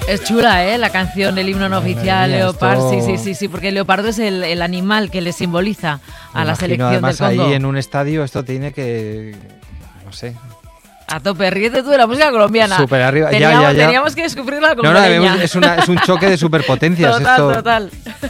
Es chula, ¿eh? La canción, el himno no oficial, mía, Leopard. esto... Sí, porque el leopardo es el animal que le simboliza a la selección del además Congo. Ahí en un estadio esto tiene que... no sé... A tope, ríete tú de la música colombiana. Súper arriba, Teníamos que descubrirla con es un choque de superpotencias. Total.